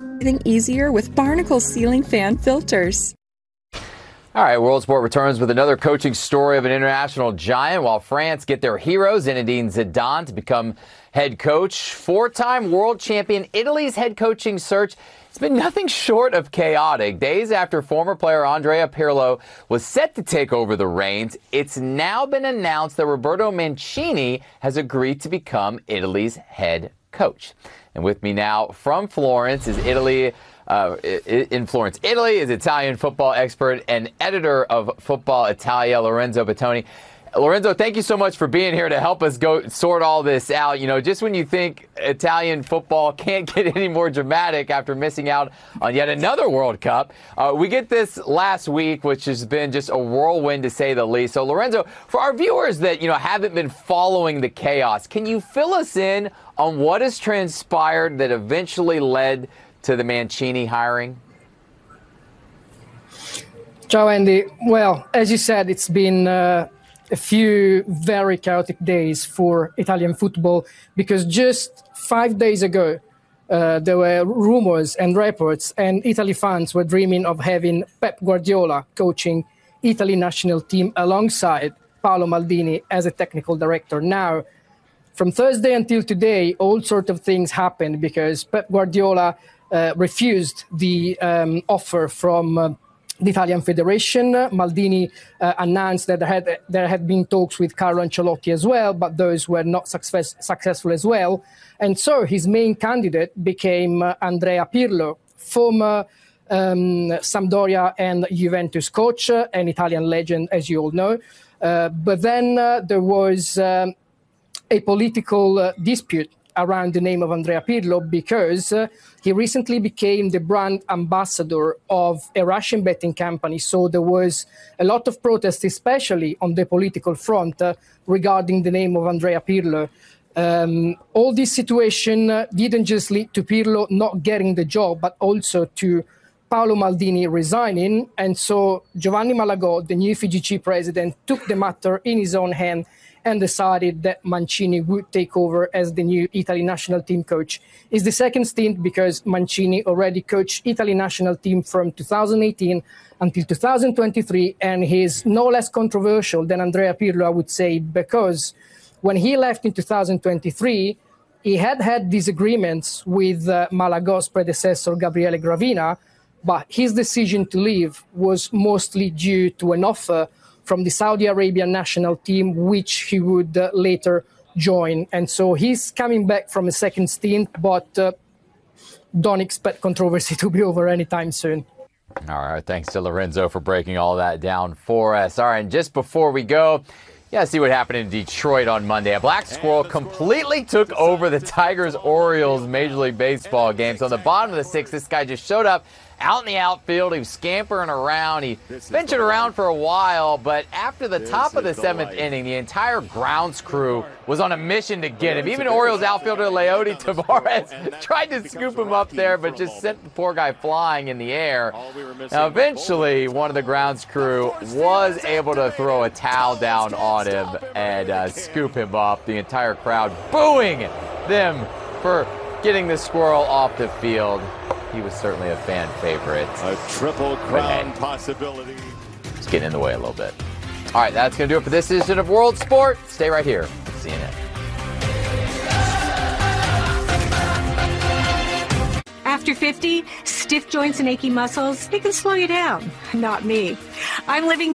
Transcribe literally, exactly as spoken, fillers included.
Breathing easier with Barnacle ceiling fan filters. All right, World Sport returns with another coaching story of an international giant. While France get their hero, Zinedine Zidane, to become head coach. Four-time world champion Italy's head coaching search has been nothing short of chaotic. Days after former player Andrea Pirlo was set to take over the reins, it's now been announced that Roberto Mancini has agreed to become Italy's head coach. And with me now from Florence is Italy. Uh, in Florence, Italy, is Italian football expert and editor of Football Italia, Lorenzo Bettoni. Lorenzo, thank you so much for being here to help us go sort all this out. You know, just when you think Italian football can't get any more dramatic after missing out on yet another World Cup, uh, we get this last week, which has been just a whirlwind to say the least. So, Lorenzo, for our viewers that, you know, haven't been following the chaos, can you fill us in on what has transpired that eventually led to the Mancini hiring? Ciao, Andy. Well, as you said, it's been uh, a few very chaotic days for Italian football, because just five days ago, uh, there were rumors and reports, and Italy fans were dreaming of having Pep Guardiola coaching Italy national team alongside Paolo Maldini as a technical director. Now, from Thursday until today, all sorts of things happened because Pep Guardiola Uh, refused the um, offer from uh, the Italian Federation. Maldini uh, announced that there had, there had been talks with Carlo Ancelotti as well, but those were not success, successful as well. And so his main candidate became uh, Andrea Pirlo, former um, Sampdoria and Juventus coach, uh, an Italian legend, as you all know. Uh, but then uh, there was um, a political uh, dispute around the name of Andrea Pirlo, because uh, he recently became the brand ambassador of a Russian betting company. So there was a lot of protest, especially on the political front, uh, regarding the name of Andrea Pirlo. Um, all this situation uh, didn't just lead to Pirlo not getting the job, but also to Paolo Maldini resigning. And so Giovanni Malagò, the new F I G C president, took the matter in his own hand and decided that Mancini would take over as the new Italy national team coach. It's the second stint because Mancini already coached Italy national team from two thousand eighteen until two thousand twenty-three, and he's no less controversial than Andrea Pirlo, I would say, because when he left in two thousand twenty-three, he had had disagreements with uh, Malagò's predecessor, Gabriele Gravina, but his decision to leave was mostly due to an offer from the Saudi Arabian national team, which he would uh, later join. And so he's coming back from a second stint, but uh, don't expect controversy to be over anytime soon. All right, thanks to Lorenzo for breaking all that down for us. All right, and just before we go, yeah, see what happened in Detroit on Monday. A black squirrel completely took over the Tigers-Orioles Major League Baseball game. So on the bottom of the sixth, this guy just showed up out in the outfield. He was scampering around. He ventured around for a while, but after the top of the seventh inning, the entire grounds crew was on a mission to get him. Even Orioles outfielder Leody Taveras tried to scoop him up there, but just sent the poor guy flying in the air. Now, eventually, one of the grounds crew was able to throw a towel down on him and uh, scoop him up. The entire crowd booing them for getting the squirrel off the field. He was certainly a fan favorite. A triple crown hey, possibility. It's getting in the way a little bit. All right, that's going to do it for this edition of World Sport. Stay right here. C N N. After fifty, stiff joints and achy muscles, they can slow you down. Not me. I'm living